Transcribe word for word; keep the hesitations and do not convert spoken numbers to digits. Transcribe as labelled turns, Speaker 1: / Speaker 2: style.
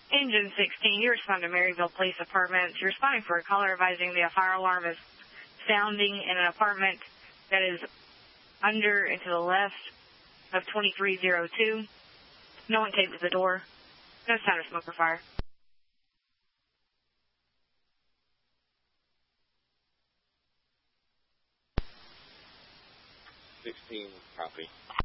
Speaker 1: Engine sixteen, you respond to Maryville Police Apartments. You're responding for a caller advising the fire alarm is sounding in an apartment that is under and to the left of twenty-three oh two. No one came to the door. No sign of smoke or fire.
Speaker 2: sixteen, copy.